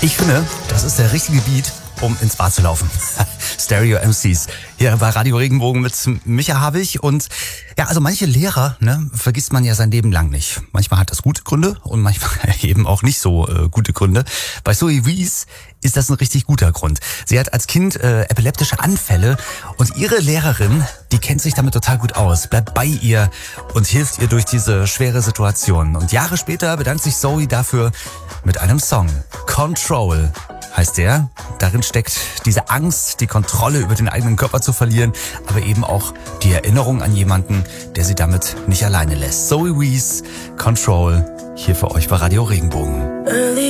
Ich finde, das ist der richtige Beat, um ins Bad zu laufen. Stereo MCs. Hier bei Radio Regenbogen mit Micha Habich. Und ja, also manche Lehrer, vergisst man ja sein Leben lang nicht. Manchmal hat das gute Gründe und manchmal eben auch nicht so gute Gründe. Bei Zoe Wies ist das ein richtig guter Grund. Sie hat als Kind epileptische Anfälle und ihre Lehrerin, die kennt sich damit total gut aus, bleibt bei ihr und hilft ihr durch diese schwere Situation. Und Jahre später bedankt sich Zoe dafür mit einem Song. Control heißt der. Darin steckt diese Angst, die Kontrolle über den eigenen Körper zu verlieren, aber eben auch die Erinnerung an jemanden, der sie damit nicht alleine lässt. Zoe Wies, Control, hier für euch bei Radio Regenbogen.